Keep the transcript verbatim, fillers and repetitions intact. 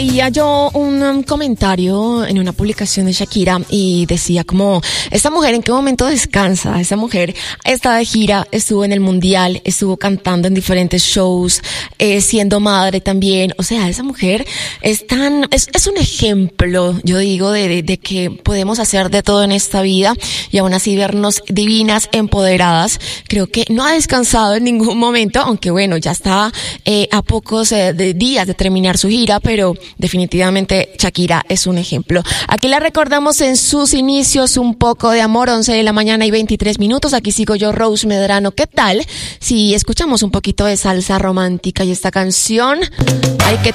Leía yo un um, comentario en una publicación de Shakira y decía como, esta mujer en qué momento descansa, esta mujer está de gira, estuvo en el mundial, estuvo cantando en diferentes shows, eh, siendo madre también, o sea, esa mujer es tan, es, es un ejemplo, yo digo, de, de, de que podemos hacer de todo en esta vida y aún así vernos divinas, empoderadas. Creo que no ha descansado en ningún momento, aunque bueno, ya está eh, a pocos eh, de días de terminar su gira, pero definitivamente Shakira es un ejemplo. Aquí la recordamos en sus inicios, Un poco de amor, once de la mañana y veintitrés minutos. Aquí sigo yo, Rose Medrano. ¿Qué tal si escuchamos un poquito de salsa romántica y esta canción? Hay que